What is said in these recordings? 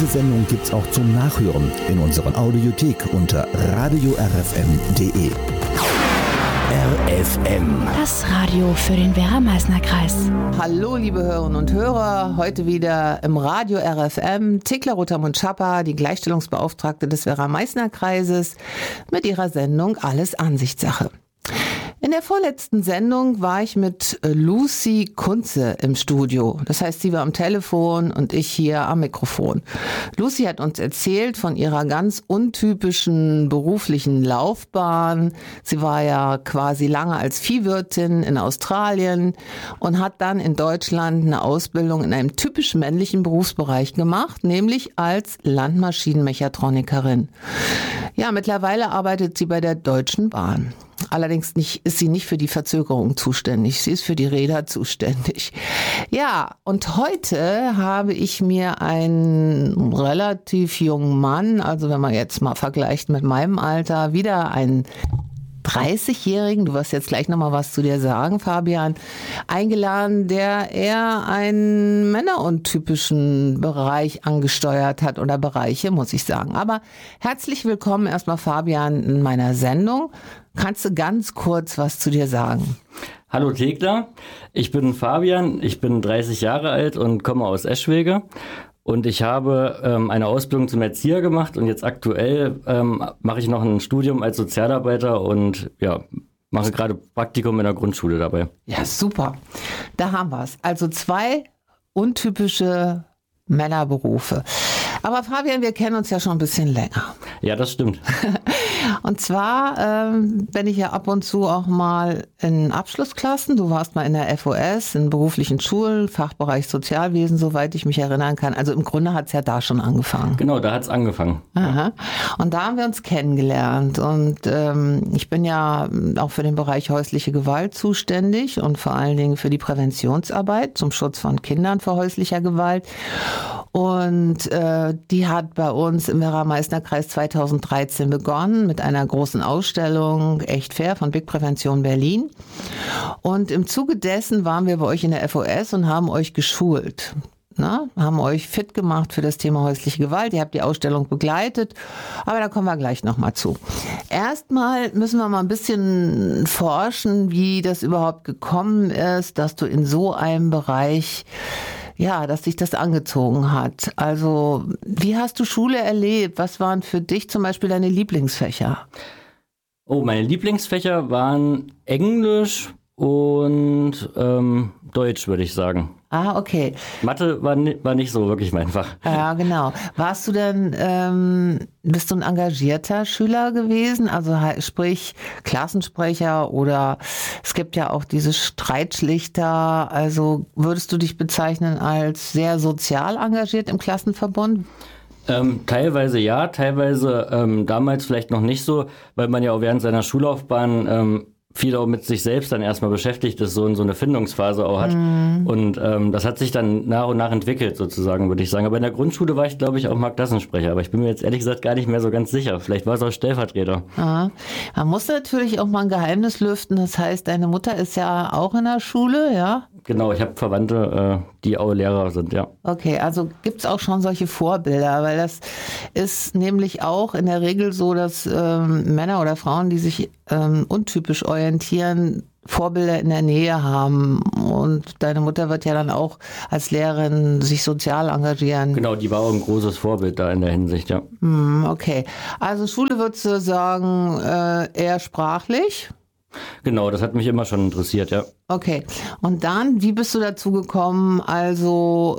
Diese Sendung gibt's auch zum Nachhören in unserer Audiothek unter radiorfm.de. RFM. Das Radio für den Werra-Meißner-Kreis. Hallo liebe Hörerinnen und Hörer, heute wieder im Radio RFM Thekla Rotermund-Schapper, die Gleichstellungsbeauftragte des Werra-Meißner-Kreises, mit ihrer Sendung Alles Ansichtssache. In der vorletzten Sendung war ich mit Lucy Kunze im Studio. Das heißt, sie war am Telefon und ich hier am Mikrofon. Lucy hat uns erzählt von ihrer ganz untypischen beruflichen Laufbahn. Sie war ja quasi lange als Viehwirtin in Australien und hat dann in Deutschland eine Ausbildung in einem typisch männlichen Berufsbereich gemacht, nämlich als Landmaschinenmechatronikerin. Ja, mittlerweile arbeitet sie bei der Deutschen Bahn. Allerdings ist sie nicht für die Verzögerung zuständig, sie ist für die Räder zuständig. Ja, und heute habe ich mir einen relativ jungen Mann, also wenn man jetzt mal vergleicht mit meinem Alter, wieder einen 30-Jährigen, du wirst jetzt gleich nochmal was zu dir sagen, Fabian, eingeladen, der eher einen männeruntypischen Bereich angesteuert hat oder Bereiche, muss ich sagen. Aber herzlich willkommen erstmal, Fabian, in meiner Sendung. Kannst du ganz kurz was zu dir sagen? Hallo Thekla, ich bin Fabian, ich bin 30 Jahre alt und komme aus Eschwege. Und ich habe eine Ausbildung zum Erzieher gemacht und jetzt aktuell mache ich noch ein Studium als Sozialarbeiter und ja, mache gerade Praktikum in der Grundschule dabei. Ja, super. Da haben wir es. Also 2 untypische Männerberufe. Aber Fabian, wir kennen uns ja schon ein bisschen länger. Ja, das stimmt. Und zwar bin ich ja ab und zu auch mal in Abschlussklassen. Du warst mal in der FOS, in beruflichen Schulen, Fachbereich Sozialwesen, soweit ich mich erinnern kann. Also im Grunde hat es ja da schon angefangen. Genau, da hat es angefangen. Aha. Und da haben wir uns kennengelernt. Und ich bin ja auch für den Bereich häusliche Gewalt zuständig und vor allen Dingen für die Präventionsarbeit zum Schutz von Kindern vor häuslicher Gewalt. Und die hat bei uns im Werra-Meißner-Kreis 2013 begonnen mit einer großen Ausstellung Echt Fair von Big Prävention Berlin. Und im Zuge dessen waren wir bei euch in der FOS und haben euch geschult. Haben euch fit gemacht für das Thema häusliche Gewalt. Ihr habt die Ausstellung begleitet, aber da kommen wir gleich nochmal zu. Erstmal müssen wir mal ein bisschen forschen, wie das überhaupt gekommen ist, dass du in so einem Bereich, ja, dass dich das angezogen hat. Also, wie hast du Schule erlebt? Was waren für dich zum Beispiel deine Lieblingsfächer? Oh, meine Lieblingsfächer waren Englisch und Deutsch, würde ich sagen. Ah, okay. Mathe war nicht so wirklich mein Fach. Ja, genau. Warst du denn, bist du ein engagierter Schüler gewesen? Also sprich Klassensprecher oder es gibt ja auch diese Streitschlichter. Also würdest du dich bezeichnen als sehr sozial engagiert im Klassenverbund? Teilweise ja, teilweise damals vielleicht noch nicht so, weil man ja auch während seiner Schullaufbahn viel auch mit sich selbst dann erstmal beschäftigt ist, so eine Findungsphase auch hat. Und das hat sich dann nach und nach entwickelt sozusagen, würde ich sagen. Aber in der Grundschule war ich, glaube ich, auch mal Klassensprecher. Aber ich bin mir jetzt ehrlich gesagt gar nicht mehr so ganz sicher. Vielleicht war es auch Stellvertreter. Aha. Man muss natürlich auch mal ein Geheimnis lüften. Das heißt, deine Mutter ist ja auch in der Schule, ja? Genau, ich habe Verwandte, die auch Lehrer sind, ja. Okay, also gibt's auch schon solche Vorbilder, weil das ist nämlich auch in der Regel so, dass Männer oder Frauen, die sich untypisch orientieren, Vorbilder in der Nähe haben. Und deine Mutter wird ja dann auch als Lehrerin sich sozial engagieren. Genau, die war auch ein großes Vorbild da in der Hinsicht, ja. Okay, also Schule würdest du sagen, eher sprachlich? Genau, das hat mich immer schon interessiert, ja. Okay, und dann, wie bist du dazu gekommen, also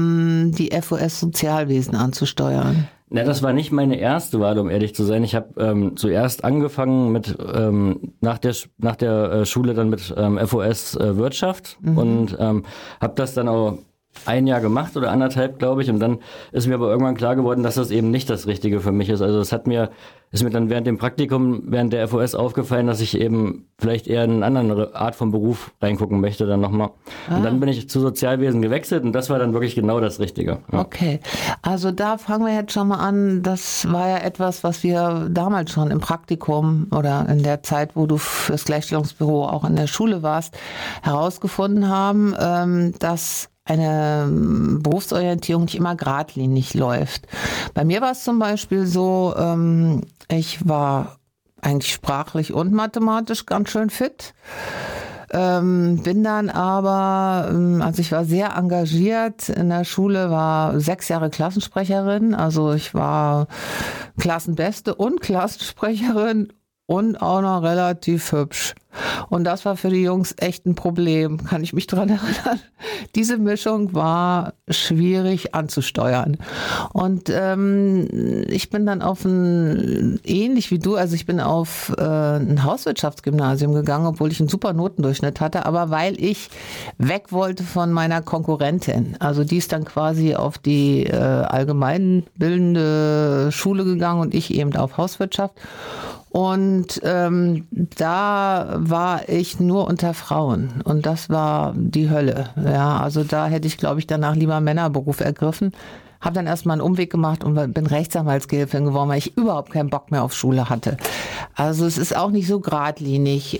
die FOS Sozialwesen anzusteuern? Na, das war nicht meine erste Wahl, um ehrlich zu sein. Ich habe zuerst angefangen mit nach der Schule dann mit FOS Wirtschaft und habe das dann auch ein Jahr gemacht oder 1,5, glaube ich. Und dann ist mir aber irgendwann klar geworden, dass das eben nicht das Richtige für mich ist. Also es ist mir dann während dem Praktikum, während der FOS aufgefallen, dass ich eben vielleicht eher in eine andere Art von Beruf reingucken möchte dann nochmal. Und dann bin ich zu Sozialwesen gewechselt und das war dann wirklich genau das Richtige. Ja. Okay, also da fangen wir jetzt schon mal an. Das war ja etwas, was wir damals schon im Praktikum oder in der Zeit, wo du fürs Gleichstellungsbüro auch in der Schule warst, herausgefunden haben, dass eine Berufsorientierung nicht immer geradlinig läuft. Bei mir war es zum Beispiel so, ich war eigentlich sprachlich und mathematisch ganz schön fit. Bin dann aber, also ich war sehr engagiert in der Schule, war 6 Jahre Klassensprecherin, also ich war Klassenbeste und Klassensprecherin und auch noch relativ hübsch. Und das war für die Jungs echt ein Problem, kann ich mich dran erinnern. Diese Mischung war schwierig anzusteuern. Und ich bin dann ähnlich wie du, also ich bin auf ein Hauswirtschaftsgymnasium gegangen, obwohl ich einen super Notendurchschnitt hatte, aber weil ich weg wollte von meiner Konkurrentin. Also die ist dann quasi auf die allgemeinbildende Schule gegangen und ich eben auf Hauswirtschaft. Und da war ich nur unter Frauen und das war die Hölle. Ja, also da hätte ich, glaube ich, danach lieber Männerberuf ergriffen. Habe dann erstmal einen Umweg gemacht und bin Rechtsanwaltsgehilfin geworden, weil ich überhaupt keinen Bock mehr auf Schule hatte. Also es ist auch nicht so geradlinig.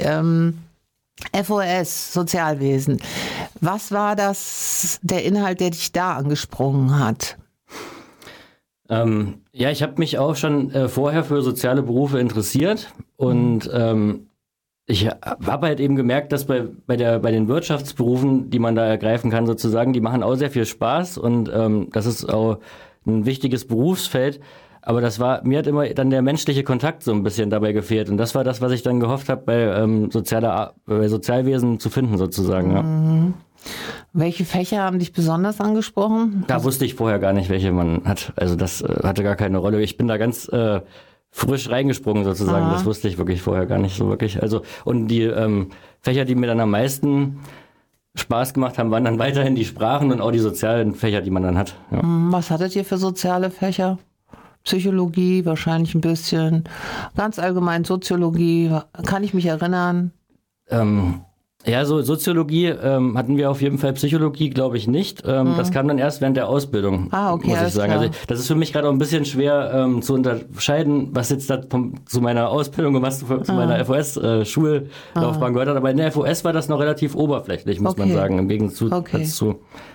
FOS, Sozialwesen. Was war der Inhalt, der dich da angesprungen hat? Ja, ich habe mich auch schon vorher für soziale Berufe interessiert und ich habe halt eben gemerkt, dass bei den Wirtschaftsberufen, die man da ergreifen kann sozusagen, die machen auch sehr viel Spaß und das ist auch ein wichtiges Berufsfeld. Aber mir hat immer dann der menschliche Kontakt so ein bisschen dabei gefehlt und das war das, was ich dann gehofft habe, bei Sozialwesen zu finden sozusagen. Ja. Welche Fächer haben dich besonders angesprochen? Da wusste ich vorher gar nicht, welche man hat. Also das hatte gar keine Rolle. Ich bin da ganz frisch reingesprungen sozusagen. Das wusste ich wirklich vorher gar nicht so wirklich. Also und die Fächer, die mir dann am meisten Spaß gemacht haben, waren dann weiterhin die Sprachen und auch die sozialen Fächer, die man dann hat. Ja. Was hattet ihr für soziale Fächer? Psychologie wahrscheinlich ein bisschen, ganz allgemein Soziologie, kann ich mich erinnern? Ja, so Soziologie hatten wir auf jeden Fall, Psychologie glaube ich nicht. Das kam dann erst während der Ausbildung, okay, muss ich sagen. Klar. Also das ist für mich gerade auch ein bisschen schwer zu unterscheiden, was jetzt da zu meiner Ausbildung und was zu meiner FOS-Schullaufbahn gehört hat. Aber in der FOS war das noch relativ oberflächlich, muss man sagen, im Gegensatz zu.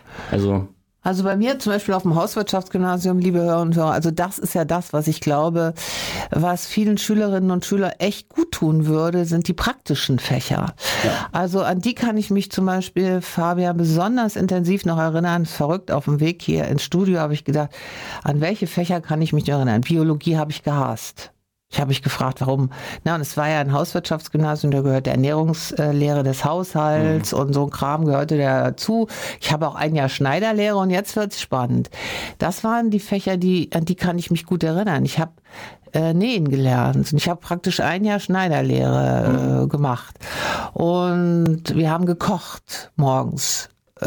Also bei mir zum Beispiel auf dem Hauswirtschaftsgymnasium, liebe Hörer und Hörer, also das ist ja das, was ich glaube, was vielen Schülerinnen und Schülern echt gut tun würde, sind die praktischen Fächer. Ja. Also an die kann ich mich zum Beispiel, Fabian, besonders intensiv noch erinnern. Verrückt, auf dem Weg hier ins Studio habe ich gedacht, an welche Fächer kann ich mich noch erinnern? Biologie habe ich gehasst. Ich habe mich gefragt, warum. Na, und es war ja ein Hauswirtschaftsgymnasium, da gehört der Ernährungslehre des Haushalts und so ein Kram gehörte da dazu. Ich habe auch ein Jahr Schneiderlehre und jetzt wird's spannend. Das waren die Fächer, an die kann ich mich gut erinnern. Ich habe nähen gelernt und ich habe praktisch ein Jahr Schneiderlehre gemacht. Und wir haben gekocht morgens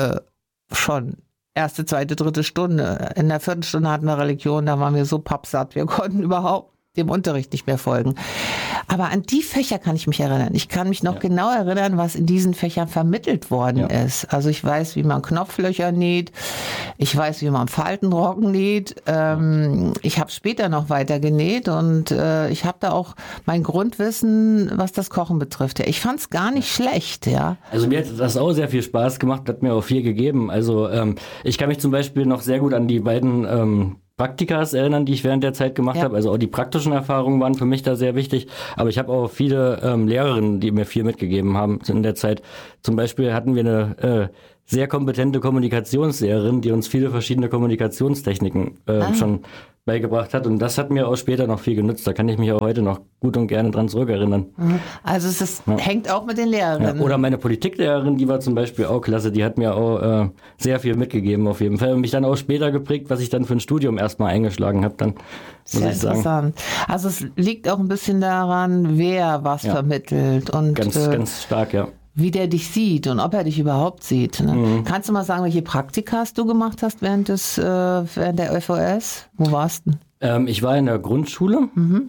schon. 1., 2., 3. Stunde. In der 4. Stunde hatten wir Religion, da waren wir so pappsatt, wir konnten überhaupt dem Unterricht nicht mehr folgen. Aber an die Fächer kann ich mich erinnern. Ich kann mich noch genau erinnern, was in diesen Fächern vermittelt worden ist. Also ich weiß, wie man Knopflöcher näht. Ich weiß, wie man Faltenrocken näht. Ich habe später noch weiter genäht und ich habe da auch mein Grundwissen, was das Kochen betrifft. Ich fand es gar nicht schlecht. Ja. Also mir hat das auch sehr viel Spaß gemacht, hat mir auch viel gegeben. Also ich kann mich zum Beispiel noch sehr gut an die beiden Praktikas erinnern, die ich während der Zeit gemacht habe. Also auch die praktischen Erfahrungen waren für mich da sehr wichtig. Aber ich habe auch viele Lehrerinnen, die mir viel mitgegeben haben in der Zeit. Zum Beispiel hatten wir eine sehr kompetente Kommunikationslehrerin, die uns viele verschiedene Kommunikationstechniken schon beigebracht hat. Und das hat mir auch später noch viel genutzt. Da kann ich mich auch heute noch gut und gerne dran zurückerinnern. Also es hängt auch mit den Lehrerinnen. Ja, oder meine Politiklehrerin, die war zum Beispiel auch klasse. Die hat mir auch sehr viel mitgegeben auf jeden Fall. Und mich dann auch später geprägt, was ich dann für ein Studium erstmal eingeschlagen habe. Dann muss ich sagen. Interessant. Also es liegt auch ein bisschen daran, wer was vermittelt. Und ganz stark, ja. Wie der dich sieht und ob er dich überhaupt sieht. Ne? Kannst du mal sagen, welche Praktikas du gemacht hast während der FOS? Wo warst du? Ich war in der Grundschule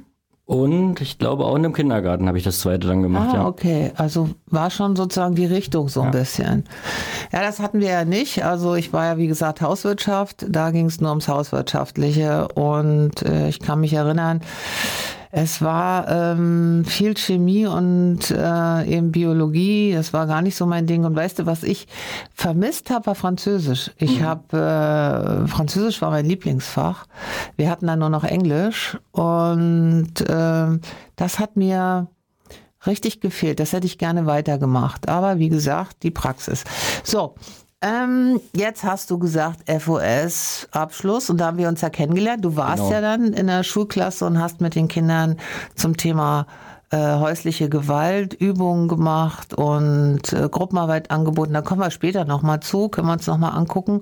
und ich glaube auch in dem Kindergarten habe ich das zweite dann gemacht. Okay. Also war schon sozusagen die Richtung so ein bisschen. Ja, das hatten wir ja nicht. Also ich war ja, wie gesagt, Hauswirtschaft. Da ging es nur ums Hauswirtschaftliche und ich kann mich erinnern, Es war viel Chemie und eben Biologie. Das war gar nicht so mein Ding. Und weißt du, was ich vermisst habe, war Französisch. Ich habe Französisch war mein Lieblingsfach. Wir hatten dann nur noch Englisch und das hat mir richtig gefehlt. Das hätte ich gerne weitergemacht. Aber wie gesagt, die Praxis. So. Jetzt hast du gesagt FOS-Abschluss und da haben wir uns ja kennengelernt. Du warst ja dann in der Schulklasse und hast mit den Kindern zum Thema häusliche Gewalt Übungen gemacht und Gruppenarbeit angeboten. Da kommen wir später nochmal zu, können wir uns nochmal angucken.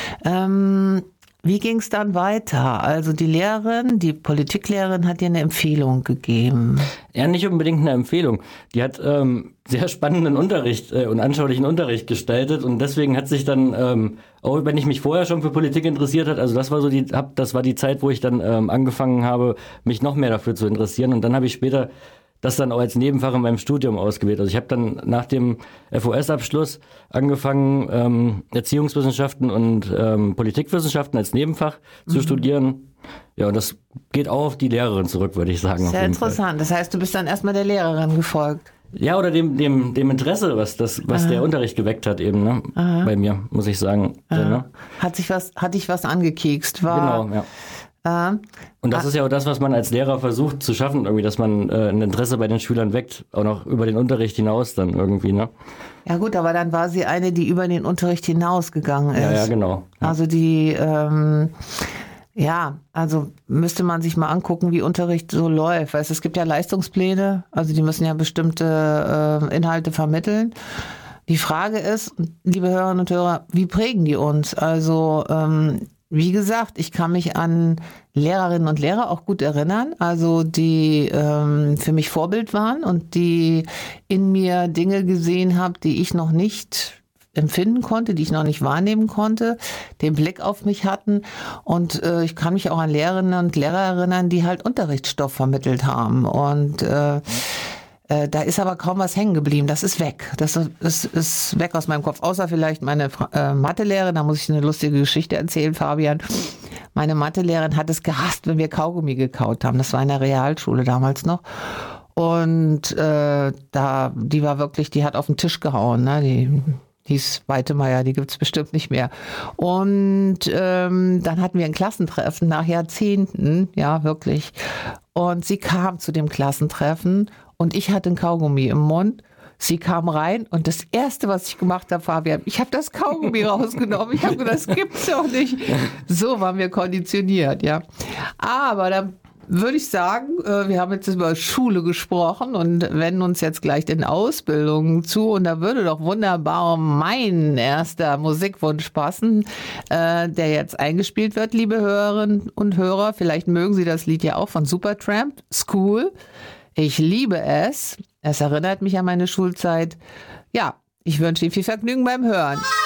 Wie ging es dann weiter? Also die Lehrerin, die Politiklehrerin hat dir eine Empfehlung gegeben. Ja, nicht unbedingt eine Empfehlung. Die hat sehr spannenden Unterricht und anschaulichen Unterricht gestaltet und deswegen hat sich dann, auch wenn ich mich vorher schon für Politik interessiert hat, also das war die Zeit, wo ich dann angefangen habe, mich noch mehr dafür zu interessieren und dann habe ich später das dann auch als Nebenfach in meinem Studium ausgewählt. Also ich habe dann nach dem FOS-Abschluss angefangen, Erziehungswissenschaften und Politikwissenschaften als Nebenfach zu studieren. Ja, und das geht auch auf die Lehrerin zurück, würde ich sagen. Sehr interessant. Das heißt, du bist dann erstmal der Lehrerin gefolgt. Ja, oder dem Interesse, was der Unterricht geweckt hat eben, ne? Bei mir, muss ich sagen. So, ne? Hat dich was angekekst? Genau, ja. Und das ist ja auch das, was man als Lehrer versucht zu schaffen, irgendwie, dass man ein Interesse bei den Schülern weckt, auch noch über den Unterricht hinaus dann irgendwie, ne? Ja gut, aber dann war sie eine, die über den Unterricht hinausgegangen ist. Ja, genau. Ja. Also die, also müsste man sich mal angucken, wie Unterricht so läuft. Weißt, es gibt ja Leistungspläne, also die müssen ja bestimmte Inhalte vermitteln. Die Frage ist, liebe Hörerinnen und Hörer, wie prägen die uns? Also wie gesagt, ich kann mich an Lehrerinnen und Lehrer auch gut erinnern, also die für mich Vorbild waren und die in mir Dinge gesehen haben, die ich noch nicht empfinden konnte, die ich noch nicht wahrnehmen konnte, den Blick auf mich hatten. Und ich kann mich auch an Lehrerinnen und Lehrer erinnern, die halt Unterrichtsstoff vermittelt haben. Und da ist aber kaum was hängen geblieben. Das ist weg. Das ist weg aus meinem Kopf. Außer vielleicht meine Mathelehrerin. Da muss ich eine lustige Geschichte erzählen, Fabian. Meine Mathelehrerin hat es gehasst, wenn wir Kaugummi gekaut haben. Das war in der Realschule damals noch. Und die war wirklich, die hat auf den Tisch gehauen. Ne? Die hieß Weitemeyer, die gibt's bestimmt nicht mehr. Und dann hatten wir ein Klassentreffen nach Jahrzehnten, ja wirklich. Und sie kam zu dem Klassentreffen und ich hatte ein Kaugummi im Mund. Sie kam rein und das Erste, was ich gemacht habe, Fabian, ich habe das Kaugummi rausgenommen. Ich habe gedacht, das gibt's doch nicht. So waren wir konditioniert, ja. Aber da würde ich sagen, wir haben jetzt über Schule gesprochen und wenden uns jetzt gleich den Ausbildungen zu. Und da würde doch wunderbar mein erster Musikwunsch passen, der jetzt eingespielt wird, liebe Hörerinnen und Hörer. Vielleicht mögen Sie das Lied ja auch von Supertramp, School. Ich liebe es. Es erinnert mich an meine Schulzeit. Ja, ich wünsche Ihnen viel Vergnügen beim Hören.